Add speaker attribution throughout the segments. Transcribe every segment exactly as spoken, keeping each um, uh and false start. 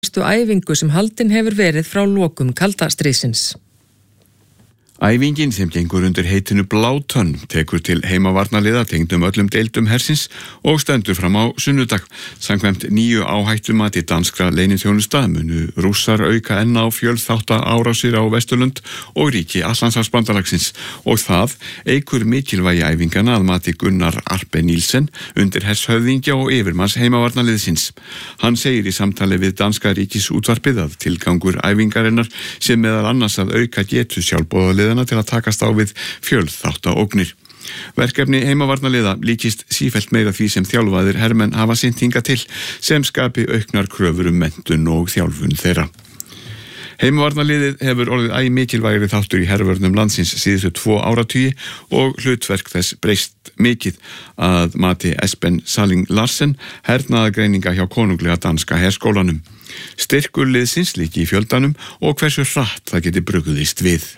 Speaker 1: æfingu sem haldin hefur verið frá lokum kalda stríðsins.
Speaker 2: Æfingin sem gengur undir heitinu Blátönn tekur til heimavarnarliða tengdum öllum deildum hersins og stendur fram á sunnudag. Samkvæmt nýju áhættumati danskra leyniþjónusta munu Rússar auka enn á fjölþátta árásir á Vesturlönd og ríki Atlantshafsbandalagsins og það eykur mikilvægi æfingana að mati Gunnar Arpe Nielsen undir hershöfðingja og yfirmanns heimavarnarliðsins. Hann segir í samtali við danska ríkisútvarpið að tilgangur æfingarinnar sem meðal annars að auka getu sjálfboðaliða til að takast á við fjölþáttaógnir. Verkefni heimavarnarliða líkist sífellt meira því sem þjálfaðir hermenn hafa sinnt hingað til sem skapi auknar kröfur um menntun og þjálfun þeirra. Heimavarnarliðið hefur orðið æ mikilvægri þáttur í hervörnum landsins síðustu tvo áratugi og hlutverk þess breyst mikið að mati Esben Salling Larsen, hernaðargreininga hjá konunglega danska herskólanum. Styrkur liðsins líki í fjöldanum og hversu hratt það geti brugðist við.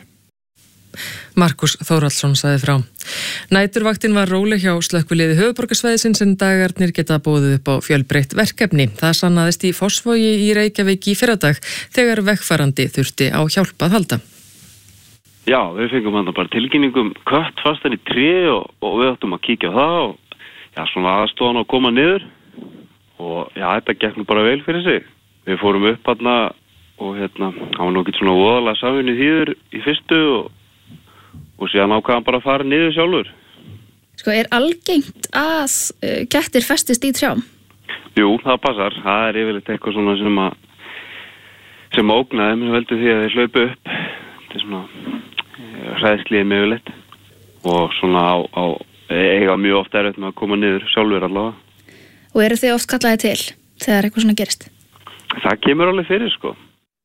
Speaker 1: Markus Þórhallsson sagði frá. Næturvaktin var róleg hjá slökkviliði höfuðborgarsvæðisins en dagarnir geta boðið upp á fjölbreytt verkefni. Það sannaðist í Fossvogi í Reykjavík í fyrradag þegar vegfarandi þurfti á hjálp að halda.
Speaker 3: Já, við fengum hann bara tilkynningum kött fastan í tré og, og við ættum að kíkja á það og já, svona aðstofan að koma niður og já, þetta gekk nú bara vel fyrir sig. Við fórum upp hann og hérna, hann var nú ekki svona voðalega samvinni þýður í fyrstu og og síðan ákvaðan bara að fara niður sjálfur.
Speaker 4: Sko, er algengt að uh, kettir festist í trjám?
Speaker 3: Jú, það passar. Það er yfirleitt eitthvað svona sem að sem að ógna þeim sem veldur því að þeir hlaupa upp. Þetta er svona hræðsliði mögulegt og svona á, á eiga mjög oft erfitt með að koma niður sjálfur allavega.
Speaker 4: Og eru þið oft kallaði til þegar eitthvað svona gerist?
Speaker 3: Það kemur alveg fyrir, sko.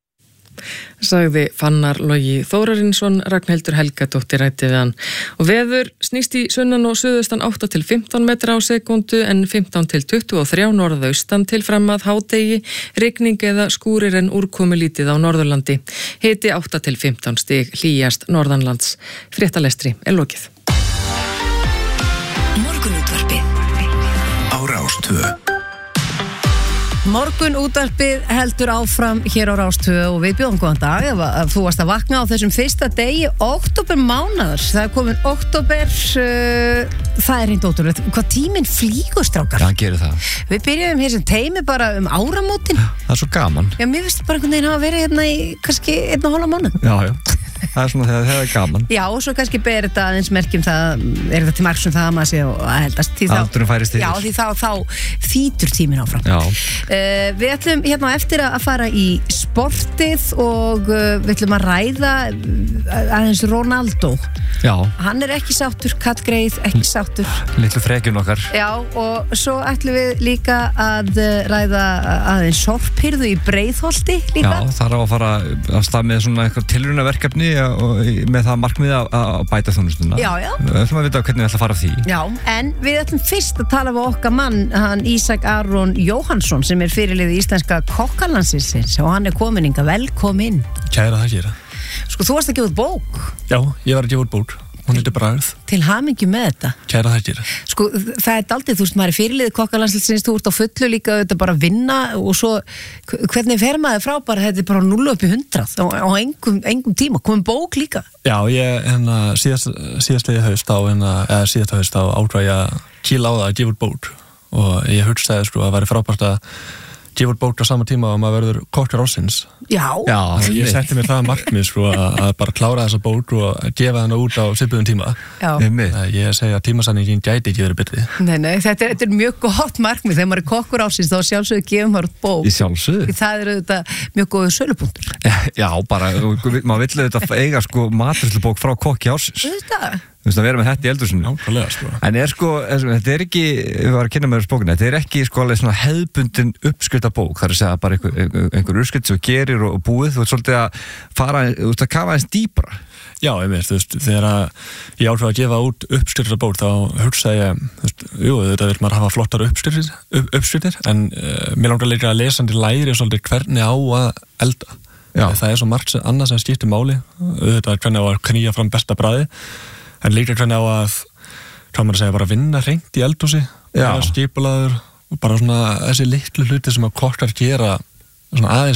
Speaker 1: Sagði Fannar Logi Þórarinsson, Ragnhildur Helgadóttir ræddi við hann. Og veður snýst í sunnan og suðaustan átta til fimmtán metra á sekundu en fimmtán til tuttugu og þrjú norðaustan til fram að hádegi, rigning eða skúrir en úrkomu lítið á Norðurlandi. Hiti átta til fimmtán stig hlýjast norðanlands. Fréttalestri er lokið.
Speaker 5: Morgunútvarpið á Rás tvö.
Speaker 6: Morgun útvarpið heldur áfram hér á Rás tvö og við bjóðum góðan dag ef að þú varst að vakna á þessum fyrsta degi október mánaðar. Það er komin október, uh, það er hreint ótrúlegt. Hvað tíminn flýgur, strákar.
Speaker 7: Já, hann gerir það.
Speaker 6: Við byrjum hér sem teimi bara um áramótin.
Speaker 7: Það er svo gaman.
Speaker 6: Já, mér finnst bara einhvern veginn að vera hérna í kannski einn og hálfa mánuð.
Speaker 7: Já, já. Það er svona þegar það er gaman.
Speaker 6: Já, og svo kannski ber þetta aðeins merkjum það, er þetta til marks um það að maður sé að heldast.
Speaker 7: Aldurinn færist yfir.
Speaker 6: Já, því þá, þá þýtur tíminn áfram.
Speaker 7: Já.
Speaker 6: Uh, við ætlum hérna eftir að fara í sportið og uh, við ætlum að ræða aðeins Ronaldo.
Speaker 7: Já.
Speaker 6: Hann er ekki sáttur, kallgreið, ekki sáttur.
Speaker 7: Litlu frekjun okkar.
Speaker 6: Já, og svo ætlum við líka að ræða aðeins sorphyrðu í Breiðholti líka.
Speaker 7: Já, það er að fara að stað með svona eitthvað tilraunaverkefni og með það markmið að bæta þjónustuna.
Speaker 6: Já, já.
Speaker 7: Við ætlum að vita hvernig við ætlum að fara því.
Speaker 6: Já, en við ætlum fyrst að tala við okkar mann, hann Ísak Aron Jóhannsson sem er fyrirliði íslenska kokkalandsliðsins og hann er komin inga, velkomin.
Speaker 8: Kæra það gera.
Speaker 6: Sko, þú varst að gefa út bók.
Speaker 8: Já, ég var að gefa út bók. Hún heitir Bragð.
Speaker 6: Til hamingju með þetta.
Speaker 8: Kæra það gera.
Speaker 6: Sko, það er daldið, þú veist, maður er fyrirliði kokkalandsliðsins, þú ert á fullu líka þetta bara að vinna og svo hvernig fer maður frá bara, þetta er bara núll upp í hundrað á engum, engum tíma, komum bók líka.
Speaker 8: Já, ég hérna síðast, síðastlega haust á hérna, eða síðasta haust á ákvað ég að kýla á það að gefa út bók og ég hugsaði sko að væri frábært að gefa út bók á sama tíma og maður verður kokkar ársins.
Speaker 6: Já.
Speaker 8: Já, ég setti mér það markmið sko að, að bara klára þessa bók og gefa hana út á svipuðum tíma.
Speaker 6: Já.
Speaker 8: Ég segi að tímasanningin gæti ekki verið betri.
Speaker 6: Nei, nei, þetta er, þetta er mjög gott markmið. Þegar maður er kokkur ársins þá sjálfsögðu gefum maður út bók.
Speaker 7: Í sjálfsögðu.
Speaker 6: Það er auðvitað mjög góður sölupunktur.
Speaker 7: Já, bara, maður vill auðvitað eiga sko matreiðslubók frá kokki ársins.
Speaker 6: Auðvitað.
Speaker 7: Þú veist að vera með þetta í eldhúsinu.
Speaker 8: Nákvæmlega, sko.
Speaker 7: En er sko, þetta er ekki, við varum að kynna með þessu bókina, þetta er ekki sko alveg svona hefðbundin uppskrifta bók, það er að segja bara einhver, einhver, einhver uppskrift sem þú gerir og, og búið, þú veist svolítið að fara, þú veist að kafa eins dýpra.
Speaker 8: Já, ég veist, þú veist, þegar ég ákvað að gefa út uppskrifta bók, þá hugsaði ég, þú veist, jú, þetta vil maður hafa flottar uppskriftir, upp, uppskriftir en uh, mér langar líka að lesandi læri svolítið hvernig á að elda. Já. Það er svo margt annað sem skiptir máli, auðvitað hvernig á að knýja fram besta bragði. En líka hvernig á að, hvað maður að segja, bara vinna hreint í eldhúsi, skipulaður og bara svona þessi litlu hluti sem að kokkar gera svona aðeins